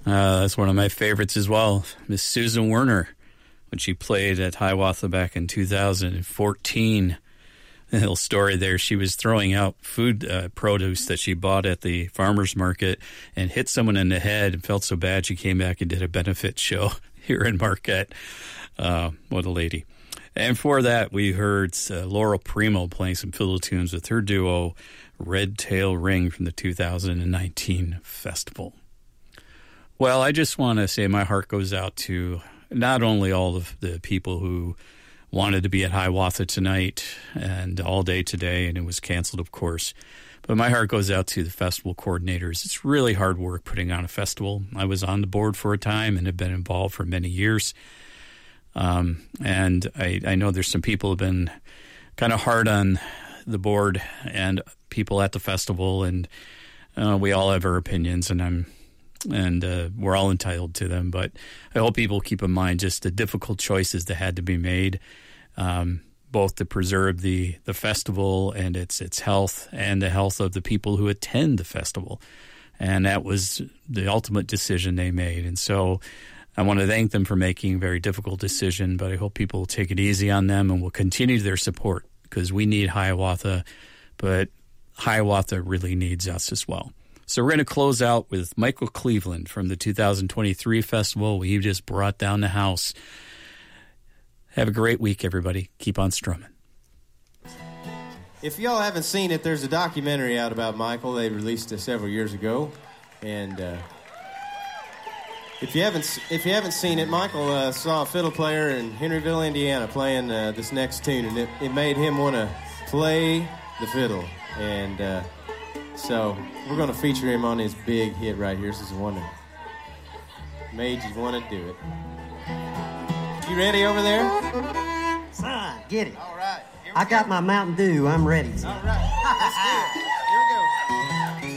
That's one of my favorites as well, Miss Susan Werner, when she played at Hiawatha back in 2014. A little story there. She was throwing out food produce that she bought at the farmer's market and hit someone in the head and felt so bad she came back and did a benefit show here in Marquette. What a lady. And for that, we heard Laurel Primo playing some fiddle tunes with her duo, Red Tail Ring, from the 2019 festival. Well, I just want to say my heart goes out to not only all of the people who wanted to be at Hiawatha tonight and all day today, and it was canceled, of course. But my heart goes out to the festival coordinators. It's really hard work putting on a festival. I was on the board for a time and have been involved for many years. And I know there's some people who have been kind of hard on the board and people at the festival, and we all have our opinions, and we're all entitled to them. But I hope people keep in mind just the difficult choices that had to be made, both to preserve the festival and its health and the health of the people who attend the festival. And that was the ultimate decision they made. And so I want to thank them for making a very difficult decision, but I hope people will take it easy on them and will continue their support, because we need Hiawatha, but Hiawatha really needs us as well. So we're going to close out with Michael Cleveland from the 2023 festival. He just brought down the house. Have a great week, everybody. Keep on strumming. If y'all haven't seen it, there's a documentary out about Michael. They released it several years ago. And if you haven't seen it, Michael saw a fiddle player in Henryville, Indiana, playing this next tune, and it made him want to play the fiddle. And so we're going to feature him on his big hit right here. This is one that made you want to do it. You ready over there? Son, get it. All right. I got my Mountain Dew. I'm ready. All right. Let's do it. Here we go.